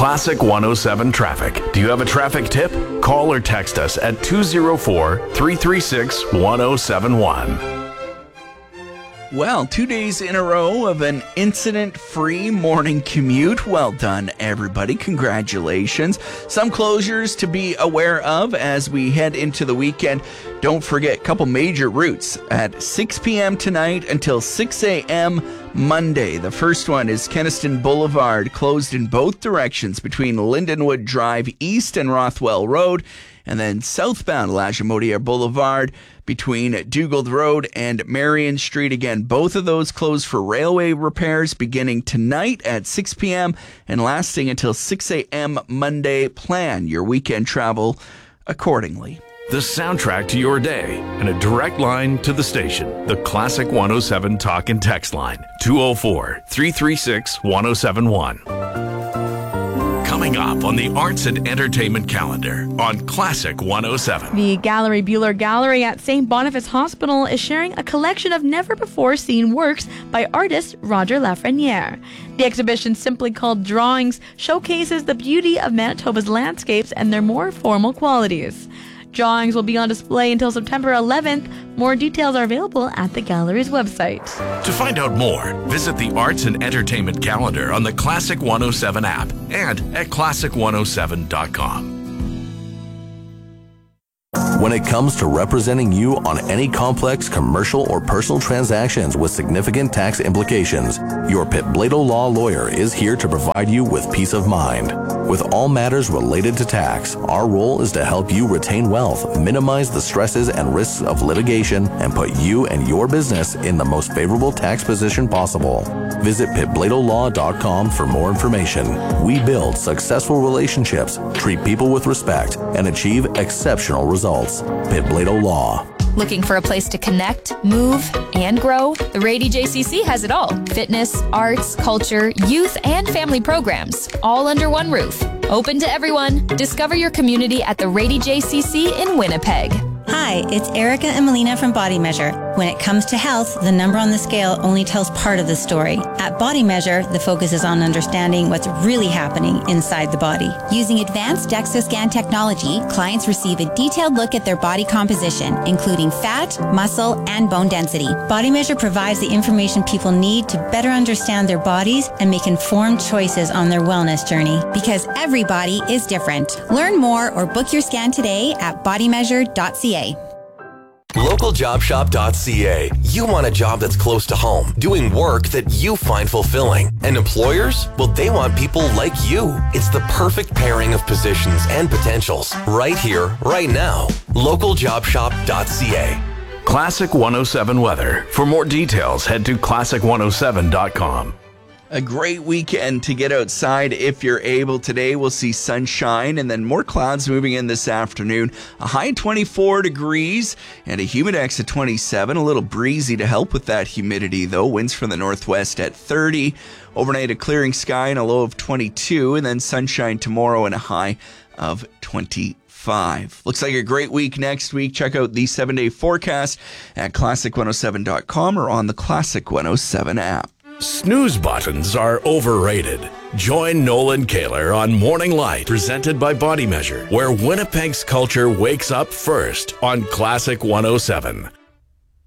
Classic 107 Traffic. Do you have a traffic tip? Call or text us at 204-336-1071. Well, 2 days in a row of an incident-free morning commute. Well done, everybody. Congratulations. Some closures to be aware of as we head into the weekend. Don't forget, a couple major routes at 6 p.m. tonight until 6 a.m. Monday. The first one is Kenaston Boulevard, closed in both directions between Lindenwood Drive East and Rothwell Road. And then southbound Lagimodiere Boulevard between Dugald Road and Marion Street. Again, both of those closed for railway repairs beginning tonight at 6 p.m. and lasting until 6 a.m. Monday. Plan your weekend travel accordingly. The soundtrack to your day and a direct line to the station. The Classic 107 talk and text line, 204-336-1071. Coming up on the Arts and Entertainment calendar on Classic 107. The Gallery Bueller Gallery at St. Boniface Hospital is sharing a collection of never-before-seen works by artist Roger Lafreniere. The exhibition, simply called Drawings, showcases the beauty of Manitoba's landscapes and their more formal qualities. Drawings will be on display until September 11th. More details are available at the gallery's website. To find out more, visit the Arts and Entertainment calendar on the Classic 107 app and at classic107.com. When it comes to representing you on any complex commercial or personal transactions with significant tax implications, your Pitt Blado Law lawyer is here to provide you with peace of mind. With all matters related to tax, our role is to help you retain wealth, minimize the stresses and risks of litigation, and put you and your business in the most favorable tax position possible. Visit pittbladolaw.com for more information. We build successful relationships, treat people with respect, and achieve exceptional results. Pitt Blado Law. Looking for a place to connect, move, and grow? The Rady JCC has it all. Fitness, arts, culture, youth, and family programs, all under one roof. Open to everyone. Discover your community at the Rady JCC in Winnipeg. Hi, it's Erica and Melina from Body Measure. When it comes to health, the number on the scale only tells part of the story. At Body Measure, the focus is on understanding what's really happening inside the body. Using advanced DEXA scan technology, clients receive a detailed look at their body composition, including fat, muscle, and bone density. Body Measure provides the information people need to better understand their bodies and make informed choices on their wellness journey. Because every body is different. Learn more or book your scan today at bodymeasure.ca. LocalJobShop.ca. You want a job that's close to home, doing work that you find fulfilling. And employers? Well, they want people like you. It's the perfect pairing of positions and potentials. Right here, right now. LocalJobShop.ca. Classic 107 weather. For more details, head to classic107.com. A great weekend to get outside if you're able. Today we'll see sunshine and then more clouds moving in this afternoon. A high 24 degrees and a humidex at 27. A little breezy to help with that humidity though. Winds from the northwest at 30. Overnight a clearing sky and a low of 22. And then sunshine tomorrow and a high of 25. Looks like a great week next week. Check out the 7-day forecast at classic107.com or on the Classic 107 app. Snooze buttons are overrated. Join Nolan Kaler on Morning Light, presented by Body Measure, where Winnipeg's culture wakes up first on Classic 107.